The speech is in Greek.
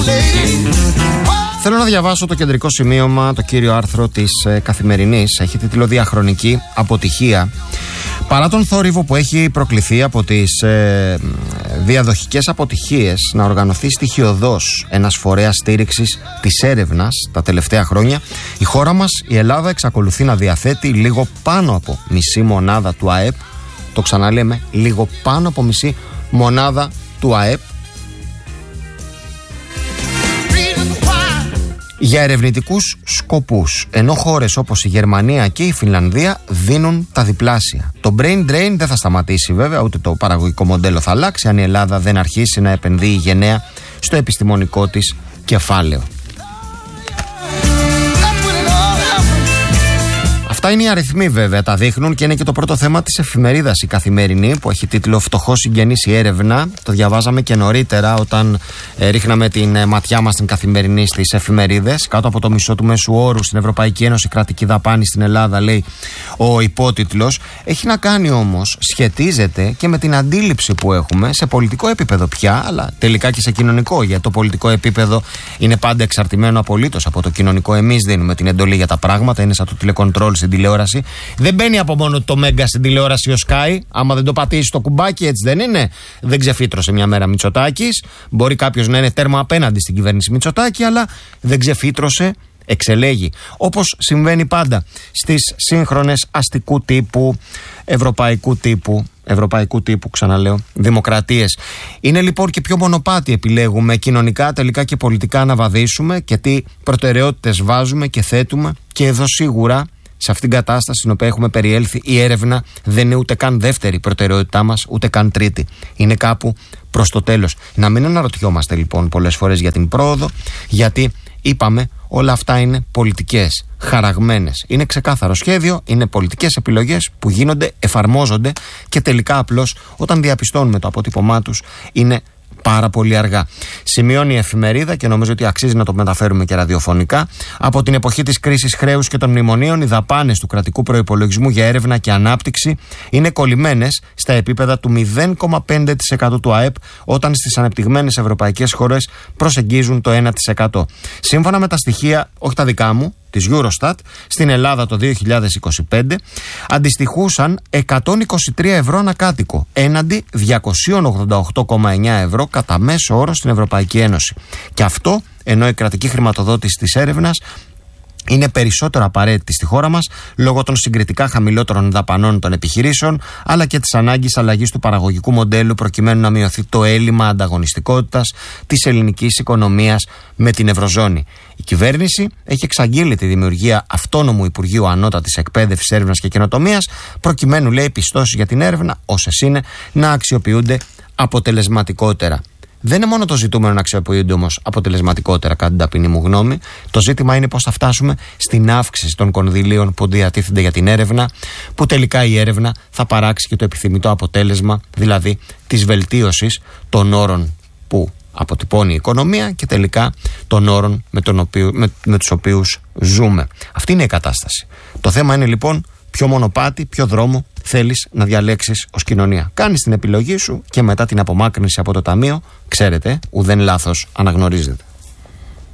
Θέλω να διαβάσω το κεντρικό σημείωμα, το κύριο άρθρο της Καθημερινής. Έχει τίτλο «Διαχρονική αποτυχία». Παρά τον θόρυβο που έχει προκληθεί από τις διαδοχικές αποτυχίες να οργανωθεί στοιχειωδώς ένας φορέας στήριξης της έρευνας τα τελευταία χρόνια, η χώρα μας, η Ελλάδα, εξακολουθεί να διαθέτει λίγο πάνω από μισή μονάδα του ΑΕΠ. Το ξαναλέμε, λίγο πάνω από μισή μονάδα του ΑΕΠ για ερευνητικούς σκοπούς, ενώ χώρες όπως η Γερμανία και η Φινλανδία δίνουν τα διπλάσια. Το brain drain δεν θα σταματήσει βέβαια, ούτε το παραγωγικό μοντέλο θα αλλάξει αν η Ελλάδα δεν αρχίσει να επενδύει γενναία στο επιστημονικό της κεφάλαιο. Αυτά είναι οι αριθμοί βέβαια, τα δείχνουν, και είναι και το πρώτο θέμα της εφημερίδας η Καθημερινή, που έχει τίτλο «Φτωχός συγγενής η έρευνα». Το διαβάζαμε και νωρίτερα όταν ρίχναμε την ματιά μας στην Καθημερινή στις εφημερίδες. Κάτω από το μισό του μέσου όρου στην Ευρωπαϊκή Ένωση κρατική δαπάνη στην Ελλάδα, λέει ο υπότιτλος. Έχει να κάνει όμως, σχετίζεται και με την αντίληψη που έχουμε σε πολιτικό επίπεδο πια, αλλά τελικά και σε κοινωνικό, γιατί το πολιτικό επίπεδο είναι πάντα εξαρτημένο απολύτως από το κοινωνικό. Εμείς δίνουμε την εντολή για τα πράγματα, είναι σαν το τηλεκοντρόλ στην τηλεόραση. Δεν μπαίνει από μόνο το Μέγκα στην τηλεόραση ο Sky. Άμα δεν το πατήσει το κουμπάκι, έτσι δεν είναι? Δεν ξεφύτρωσε μια μέρα Μητσοτάκης. Μπορεί κάποιος να είναι τέρμα απέναντι στην κυβέρνηση Μητσοτάκη, αλλά δεν ξεφύτρωσε. Εξελέγει. Όπως συμβαίνει πάντα στις σύγχρονες αστικού τύπου, ευρωπαϊκού τύπου, ξαναλέω, δημοκρατίες. Είναι λοιπόν και πιο μονοπάτι επιλέγουμε κοινωνικά, τελικά και πολιτικά να βαδίσουμε και τι προτεραιότητες βάζουμε και θέτουμε. Και εδώ σίγουρα, σε αυτήν την κατάσταση στην οποία έχουμε περιέλθει, η έρευνα δεν είναι ούτε καν δεύτερη προτεραιότητά μας, ούτε καν τρίτη. Είναι κάπου προς το τέλος. Να μην αναρωτιόμαστε λοιπόν πολλές φορές για την πρόοδο, γιατί είπαμε όλα αυτά είναι πολιτικές, χαραγμένες. Είναι ξεκάθαρο σχέδιο, είναι πολιτικές επιλογές που γίνονται, εφαρμόζονται και τελικά απλώς όταν διαπιστώνουμε το αποτύπωμά τους είναι πάρα πολύ αργά. Σημειώνει η εφημερίδα, και νομίζω ότι αξίζει να το μεταφέρουμε και ραδιοφωνικά, από την εποχή της κρίσης χρέους και των μνημονίων, οι δαπάνες του κρατικού προϋπολογισμού για έρευνα και ανάπτυξη είναι κολλημένες στα επίπεδα του 0,5% του ΑΕΠ, όταν στις ανεπτυγμένες ευρωπαϊκές χώρες προσεγγίζουν το 1%. Σύμφωνα με τα στοιχεία, όχι τα δικά μου, της Eurostat, στην Ελλάδα το 2025 αντιστοιχούσαν 123 ευρώ ανακάτοικο έναντι 288,9 ευρώ κατά μέσο όρο στην Ευρωπαϊκή Ένωση. Και αυτό ενώ η κρατική χρηματοδότηση της έρευνας είναι περισσότερο απαραίτητη στη χώρα μας λόγω των συγκριτικά χαμηλότερων δαπανών των επιχειρήσεων, αλλά και της ανάγκης αλλαγής του παραγωγικού μοντέλου προκειμένου να μειωθεί το έλλειμμα ανταγωνιστικότητας της ελληνικής οικονομίας με την Ευρωζώνη. Η κυβέρνηση έχει εξαγγείλει τη δημιουργία αυτόνομου Υπουργείου Ανώτατης Εκπαίδευσης, Έρευνας και Καινοτομίας, προκειμένου, λέει, οι πιστώσεις για την έρευνα, όσες είναι, να αξιοποιούνται αποτελεσματικότερα. Δεν είναι μόνο το ζητούμενο να αξιοποιούνται όμως αποτελεσματικότερα, κατά την ταπεινή μου γνώμη. Το ζήτημα είναι πώς θα φτάσουμε στην αύξηση των κονδυλίων που διατίθενται για την έρευνα, που τελικά η έρευνα θα παράξει και το επιθυμητό αποτέλεσμα, δηλαδή της βελτίωσης των όρων που αποτυπώνει η οικονομία και τελικά των όρων με τους οποίους ζούμε. Αυτή είναι η κατάσταση. Το θέμα είναι λοιπόν ποιο μονοπάτι, ποιο δρόμο θέλεις να διαλέξεις ως κοινωνία. Κάνεις την επιλογή σου και μετά την απομάκρυνση από το ταμείο, ξέρετε, ουδέν λάθος αναγνωρίζεται.